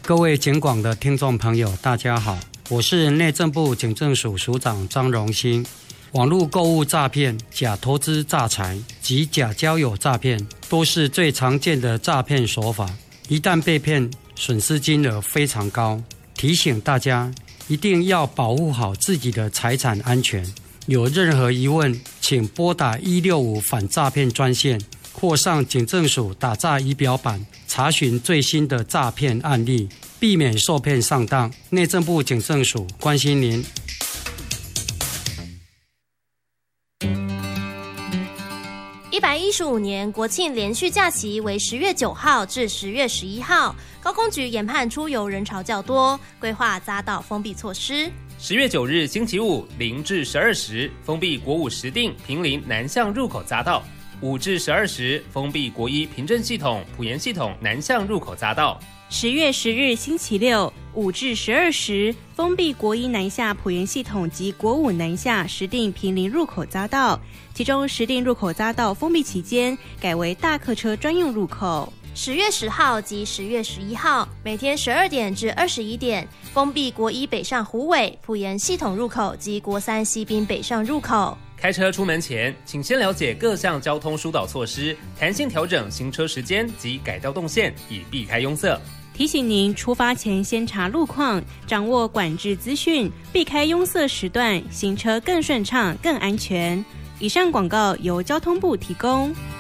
各位警广的听众朋友大家好，我是内政部警政署署长张荣兴。网络购物诈骗、假投资诈财及假交友诈骗都是最常见的诈骗手法，一旦被骗，损失金额非常高。提醒大家一定要保护好自己的财产安全，有任何疑问请拨打165反诈骗专线或上警政署打诈仪表板查询最新的诈骗案例，避免受骗上当。内政部警政署关心您。 115年国庆连续假期为10月9号至10月11号，高公局研判出游人潮较多，规划匝道封闭措施。 10月9日星期五0至12时封闭国5石碇坪林南向入口匝道，5至12时封闭国1平镇系统埔盐系统南向入口匝道。 10月10日星期六5至12时封闭国1南下埔盐系统及国5南下石碇坪林入口匝道，其中石碇入口匝道封闭期间改为大客车专用入口。 10月10号及10月11号每天12点至21点封闭国1北上虎尾埔盐系统入口及国3西滨北上入口。 开车出门前，请先了解各项交通疏导措施，弹性调整行车时间及改道动线，以避开拥塞。 提醒您出发前先查路况，掌握管制资讯，避开拥塞时段，行车更顺畅、更安全。以上广告由交通部提供。